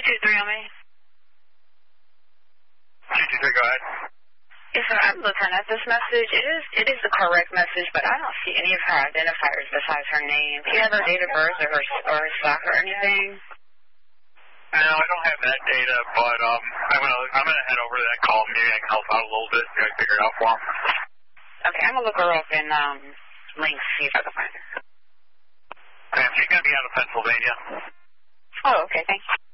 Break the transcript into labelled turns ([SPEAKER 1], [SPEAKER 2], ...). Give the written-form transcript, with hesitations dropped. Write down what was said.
[SPEAKER 1] 223 on me.
[SPEAKER 2] 223, go ahead.
[SPEAKER 1] Yes, sir, I'm looking at this message. It is the correct message, but I don't see any of her identifiers besides her name. Do you have her date of birth or her stock or anything?
[SPEAKER 2] No, I don't have that data, but I'm gonna head over to that call. Maybe I can help out a little bit. Try to figure it out for him.
[SPEAKER 1] Okay, I'm gonna look her up in links, see if I can find her.
[SPEAKER 2] Okay, she's gonna be out of Pennsylvania.
[SPEAKER 1] Oh, okay, thank you.